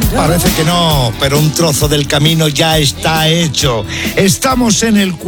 Parece que no, pero un trozo del camino ya está hecho. Estamos en el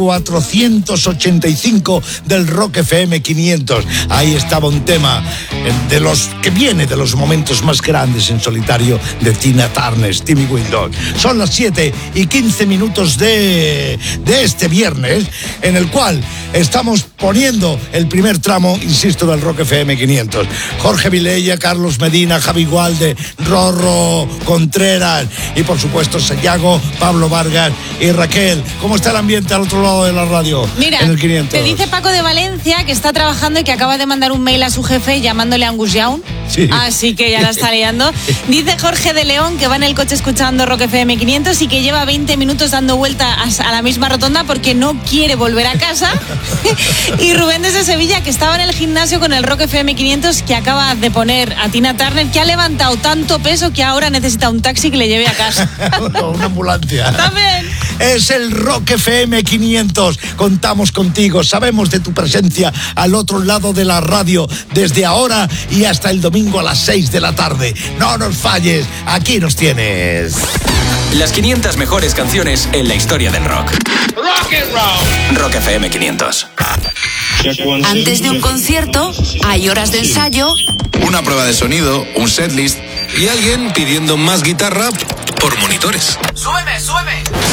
485 del Rock FM 500. Ahí estaba un tema de los que viene de los momentos más grandes en solitario de Tina Turner, Stevie Wonder. Son las 7:15 de este viernes, en el cual estamos poniendo el primer tramo, insisto, del Rock FM 500. Jorge Vilella, Carlos Medina, Javi Gualde, Rorro Contreras y por supuesto Santiago, Pablo Vargas y Raquel. ¿Cómo está el ambiente al otro lado de la radio? Mira, en el 500. Te dice Paco de Valencia que está trabajando y que acaba de mandar un mail a su jefe llamándole Angus Young. Sí. Así que ya la está liando. Dice Jorge de León que va en el coche escuchando Rock FM 500 y que lleva 20 minutos dando vuelta a la misma rotonda porque no quiere volver a casa. Y Rubén desde Sevilla que estaba en el gimnasio con el Rock FM 500, que acaba de poner a Tina Turner, que ha levantado tanto peso que ahora necesita un taxi que le lleve a casa. Una ambulancia. También. Es el Rock FM 500. Contamos contigo, sabemos de tu presencia al otro lado de la radio desde ahora y hasta el domingo a las 6 de la tarde. No nos falles, aquí nos tienes. Las 500 mejores canciones en la historia del rock. Rock and roll. Rock FM 500. Antes de un concierto, hay horas de ensayo, una prueba de sonido, un setlist y alguien pidiendo más guitarra por monitores. ¡Súbeme, súbeme!